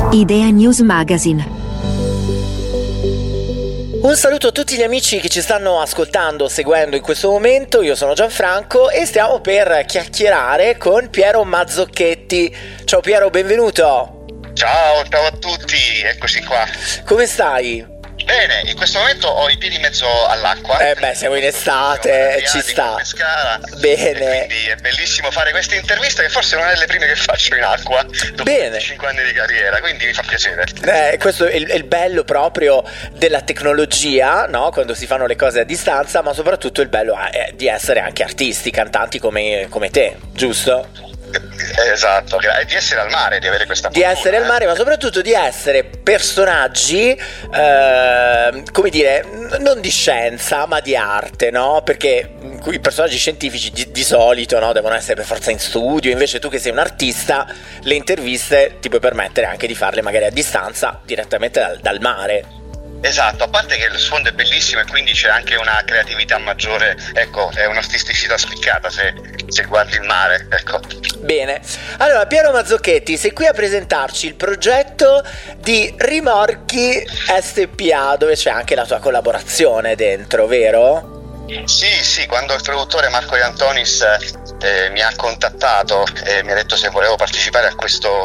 Idea News Magazine. Un saluto a tutti gli amici che ci stanno ascoltando, seguendo in questo momento. Io sono Gianfranco e stiamo per chiacchierare con Piero Mazzocchetti. Ciao Piero, benvenuto. Ciao a tutti, eccoci qua. Come stai? Bene, in questo momento ho i piedi in mezzo all'acqua. Siamo in estate, ci sta. Bene. Quindi è bellissimo fare queste interviste, che forse non è le prime che faccio in acqua dopo 25 anni di carriera, quindi mi fa piacere. Questo è il bello proprio della tecnologia, no? Quando si fanno le cose a distanza, ma soprattutto il bello è di essere anche artisti, cantanti come te, giusto? Esatto, e di essere al mare, di avere questa fortuna, essere al mare, ma soprattutto di essere personaggi, come dire, non di scienza ma di arte, no? Perché i personaggi scientifici di solito, no, devono essere per forza in studio. Invece tu, che sei un artista, le interviste ti puoi permettere anche di farle magari a distanza, direttamente dal mare. Esatto, a parte che lo sfondo è bellissimo e quindi c'è anche una creatività maggiore, ecco, è un'artisticità spiccata se guardi il mare, ecco. Bene, allora Piero Mazzocchetti, sei qui a presentarci il progetto di Rimorchi SPA, dove c'è anche la tua collaborazione dentro, vero? Sì, quando il produttore Marco De Antonis mi ha contattato e mi ha detto se volevo partecipare a questa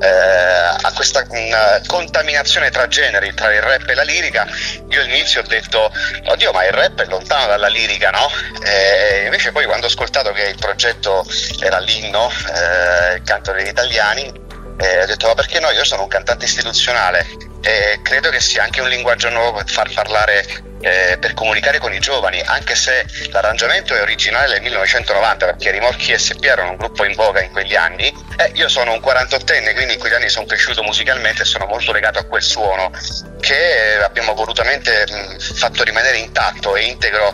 contaminazione tra generi, tra il rap e la lirica, io all'inizio ho detto oddio, ma il rap è lontano dalla lirica, no? Invece poi, quando ho ascoltato che il progetto era l'inno, il canto degli italiani, ho detto ma perché no, io sono un cantante istituzionale e credo che sia anche un linguaggio nuovo per far parlare, per comunicare con i giovani, anche se l'arrangiamento è originale del 1990, perché Rimorchi SPA erano un gruppo in voga in quegli anni. Io sono un 48enne, quindi in quegli anni sono cresciuto musicalmente e sono molto legato a quel suono che abbiamo volutamente fatto rimanere intatto e integro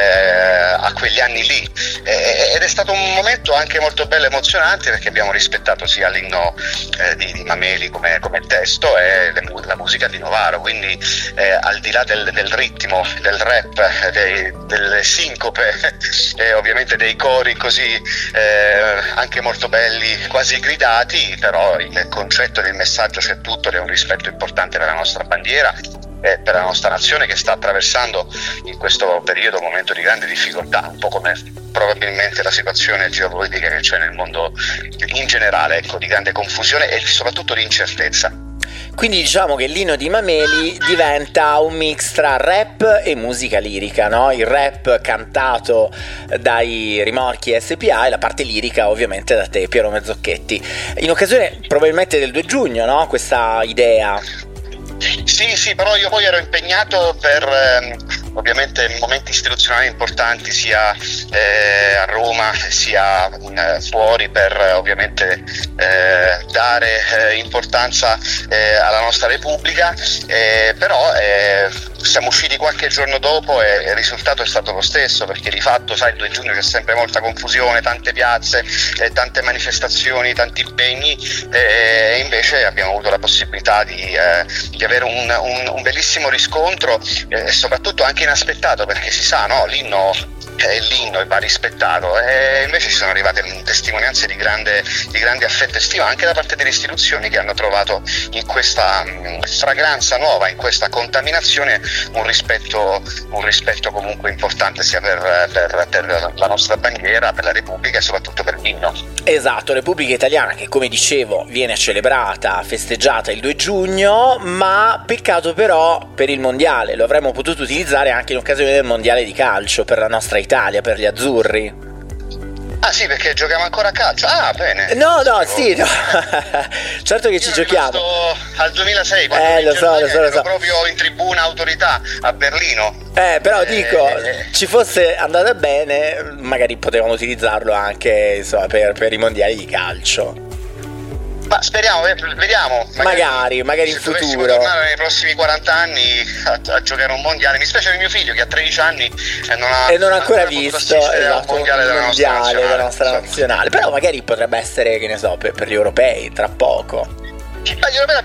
a quegli anni lì, ed è stato un momento anche molto bello e emozionante, perché abbiamo rispettato sia l'inno di Mameli come testo e la musica di Novaro, quindi al di là del ritmo, del rap, delle sincope e ovviamente dei cori così anche molto belli, quasi gridati, però il concetto del messaggio c'è tutto, ed è un rispetto importante per la nostra bandiera e per la nostra nazione, che sta attraversando in questo periodo un momento di grande difficoltà, un po' come probabilmente la situazione geopolitica che c'è nel mondo in generale, ecco, di grande confusione e soprattutto di incertezza. Quindi diciamo che l'inno di Mameli diventa un mix tra rap e musica lirica, no? Il rap cantato dai Rimorchi SPA e la parte lirica ovviamente da te, Piero Mazzocchetti. In occasione probabilmente del 2 giugno, no? Questa idea. Sì, però io poi ero impegnato per ovviamente momenti istituzionali importanti, sia a Roma sia fuori, per ovviamente dare importanza alla nostra Repubblica, però siamo usciti qualche giorno dopo e il risultato è stato lo stesso, perché di fatto, sai, il 2 giugno c'è sempre molta confusione, tante piazze, tante manifestazioni, tanti impegni, e invece abbiamo avuto la possibilità di avere un bellissimo riscontro, e soprattutto anche inaspettato, perché si sa, no, l'inno e va rispettato, e invece ci sono arrivate testimonianze di grande affetto e stima anche da parte delle istituzioni, che hanno trovato in questa fragranza nuova, in questa contaminazione, un rispetto comunque importante, sia per la nostra bandiera, per la Repubblica e soprattutto per l'inno. Esatto, Repubblica Italiana, che come dicevo viene celebrata, festeggiata il 2 giugno, ma peccato però per il mondiale. Lo avremmo potuto utilizzare anche in occasione del mondiale di calcio per la nostra Italia, per gli azzurri. Ah sì, perché giochiamo ancora a calcio. Ah, bene. No, certo che ci giochiamo. Al 2006, quando lo so. proprio in tribuna autorità a Berlino. Però dico, ci fosse andata bene, magari potevamo utilizzarlo anche, insomma, per i mondiali di calcio. Ma speriamo, vediamo. Magari in futuro. Se dovessimo tornare nei prossimi 40 anni a giocare un mondiale. Mi spiace per mio figlio, che ha 13 anni e non ha ancora visto, esatto, un mondiale della nostra nazionale. Però magari potrebbe essere, che ne so, per gli europei tra poco. Ma gli europei